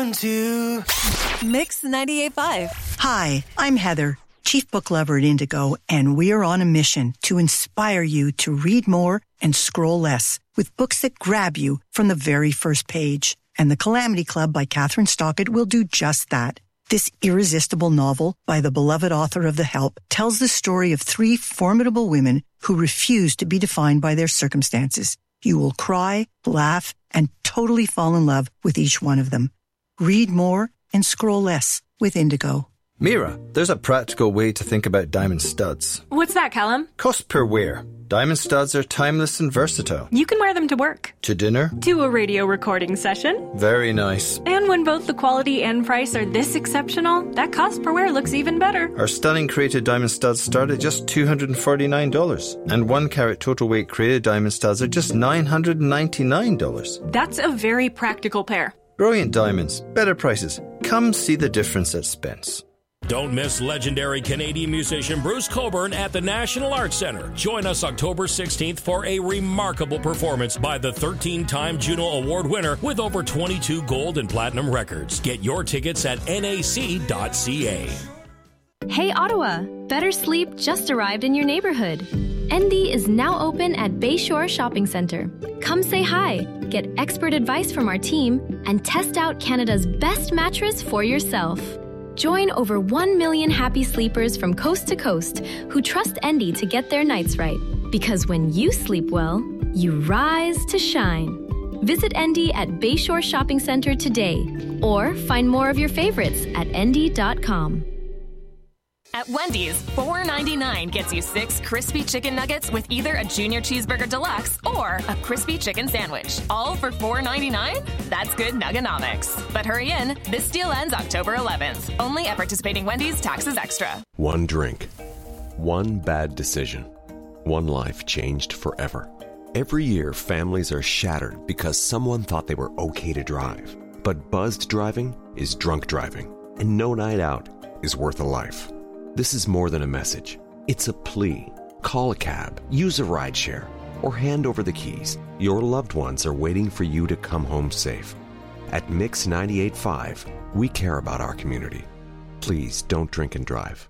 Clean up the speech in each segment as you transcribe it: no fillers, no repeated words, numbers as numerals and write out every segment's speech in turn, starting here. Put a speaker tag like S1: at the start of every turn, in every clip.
S1: Mix 98.5.
S2: Hi, I'm Heather, Chief Book Lover at Indigo, and we are on a mission to inspire you to read more and scroll less with books that grab you from the very first page. And The Calamity Club by Catherine Stockett will do just that. This irresistible novel by the beloved author of The Help tells the story of 3 formidable women who refuse to be defined by their circumstances. You will cry, laugh, and totally fall in love with each one of them. Read more and scroll less with Indigo.
S3: Mira, there's a practical way to think about diamond studs.
S4: What's that, Callum?
S3: Cost per wear. Diamond studs are timeless and versatile.
S4: You can wear them to work.
S3: To dinner.
S4: To a radio recording session.
S3: Very nice.
S4: And when both the quality and price are this exceptional, that cost per wear looks even better.
S3: Our stunning created diamond studs start at just $249. And 1 carat total weight created diamond studs are just $999.
S4: That's a very practical pair.
S3: Brilliant diamonds, better prices. Come see the difference at Spence.
S5: Don't miss legendary Canadian musician Bruce Cockburn at the National Arts Centre. Join us October 16th for a remarkable performance by the 13-time Juno Award winner with over 22 gold and platinum records. Get your tickets at nac.ca.
S6: Hey Ottawa, Better Sleep just arrived in your neighborhood. Endy is now open at Bayshore Shopping Centre. Come say hi, get expert advice from our team, and test out Canada's best mattress for yourself. Join over 1 million happy sleepers from coast to coast who trust Endy to get their nights right. Because when you sleep well, you rise to shine. Visit Endy at Bayshore Shopping Centre today, or find more of your favorites at endy.com.
S7: At Wendy's, $4.99 gets you 6 crispy chicken nuggets with either a Junior Cheeseburger Deluxe or a crispy chicken sandwich. All for $4.99? That's good nugganomics. But hurry in, this deal ends October 11th. Only at participating Wendy's, taxes extra.
S8: One drink, one bad decision, one life changed forever. Every year, families are shattered because someone thought they were okay to drive. But buzzed driving is drunk driving, and no night out is worth a life. This is more than a message. It's a plea. Call a cab, use a rideshare, or hand over the keys. Your loved ones are waiting for you to come home safe. At Mix 98.5, we care about our community. Please don't drink and drive.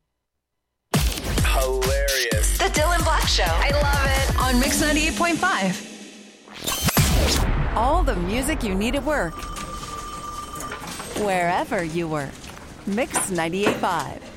S1: Hilarious. The Dylan Black Show. I love it. On Mix 98.5. All the music you need at work. Wherever you work. Mix 98.5.